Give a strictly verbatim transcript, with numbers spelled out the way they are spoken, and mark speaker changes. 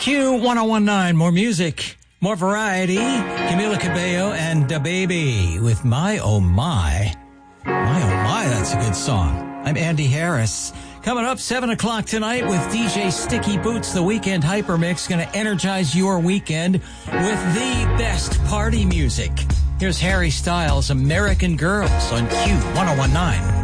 Speaker 1: Q ten nineteen, more music, more variety. Camila Cabello and DaBaby with My Oh My. My Oh My, that's a good song. I'm Andy Harris. Coming up seven o'clock tonight with D J Sticky Boots, the Weekend Hyper Mix, going to energize your weekend with the best party music. Here's Harry Styles, American Girls on Q ten nineteen.